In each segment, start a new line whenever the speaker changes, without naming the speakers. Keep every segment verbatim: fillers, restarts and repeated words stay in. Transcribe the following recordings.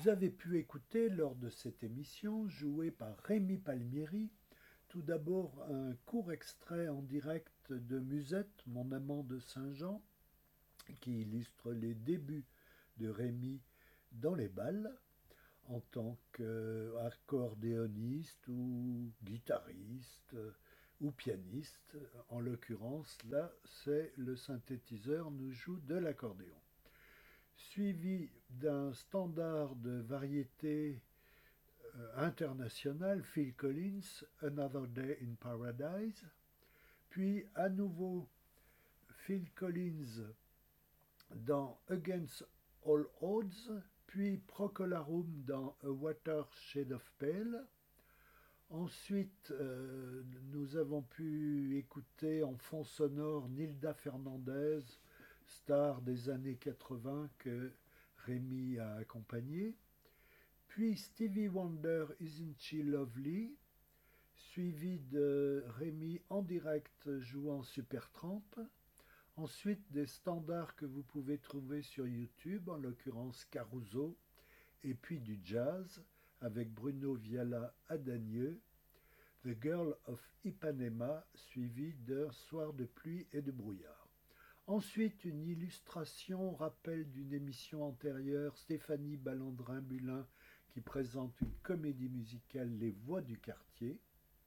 Vous avez pu écouter lors de cette émission, jouée par Rémi Palmieri, tout d'abord un court extrait en direct de Musette, mon amant de Saint-Jean, qui illustre les débuts de Rémi dans les bals, en tant qu'accordéoniste ou guitariste ou pianiste. En l'occurrence, là, c'est le synthétiseur nous joue de l'accordéon. Suivi d'un standard de variété euh, internationale, Phil Collins, Another Day in Paradise, puis à nouveau Phil Collins dans Against All Odds, puis Procolarum dans A Watershed of Pale. Ensuite, euh, nous avons pu écouter en fond sonore Nilda Fernandez, star des années quatre-vingts que Rémi a accompagné. Puis Stevie Wonder, Isn't She Lovely, suivi de Rémi en direct jouant Supertramp. Ensuite, des standards que vous pouvez trouver sur YouTube, en l'occurrence Caruso, et puis du jazz avec Bruno Viala Adagneux, The Girl of Ipanema, suivi d'un soir de pluie et de brouillard. Ensuite, une illustration rappel d'une émission antérieure, Stéphanie Ballandrin-Bulin, qui présente une comédie musicale Les Voix du quartier.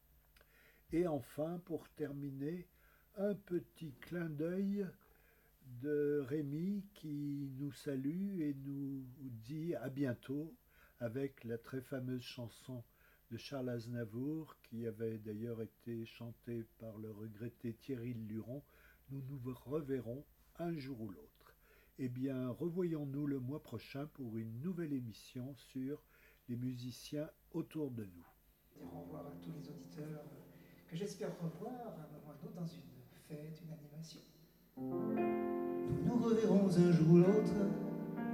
Et enfin, pour terminer, un petit clin d'œil de Rémi qui nous salue et nous dit à bientôt avec la très fameuse chanson de Charles Aznavour qui avait d'ailleurs été chantée par le regretté Thierry Luron. Nous nous reverrons un jour ou l'autre. Eh bien, revoyons-nous le mois prochain pour une nouvelle émission sur les musiciens autour de nous.
Au revoir à tous les auditeurs que j'espère revoir à un moment ou à un autre dans une fête, une animation. Nous nous reverrons un jour ou l'autre